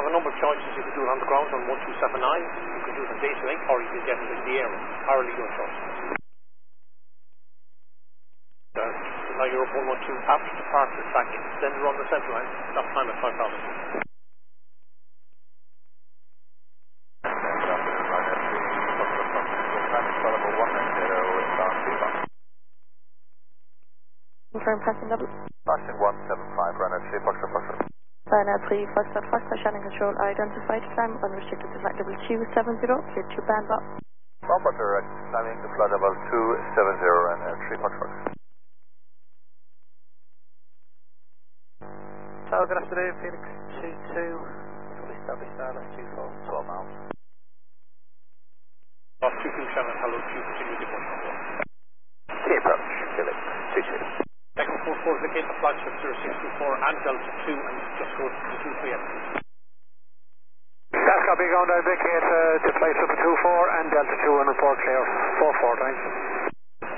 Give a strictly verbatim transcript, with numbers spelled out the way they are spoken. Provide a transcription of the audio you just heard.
a number of choices. You could do it on the ground on one two seven nine, you could do it on data link, or you could get it in the air. Entirely your choice. Uh, now you're up one one two after departure back in. Then run the central line. Stop time at five thousand. Confirm passing level. Passing one seven five, runner three, Foxtrot, Foxtrot. Runner three, Foxtrot, Foxtrot, Shannon Control, identified climb, unrestricted to flight level two seven zero, clear to band up. Bomber direct, climbing to flight level two seven zero, runner three, Foxtrot. Tower, good afternoon, Phoenix two two, fully established Dallas two four, twelve miles. Off two two Shannon, hello, two, continue to one. Sea approach, Felix two two. Echo four four, indicate the flight shift zero six two four and Delta two, and just go to two three M. That's copy, going to indicate uh, the flight shift two four and Delta two and report clear, four four, thanks.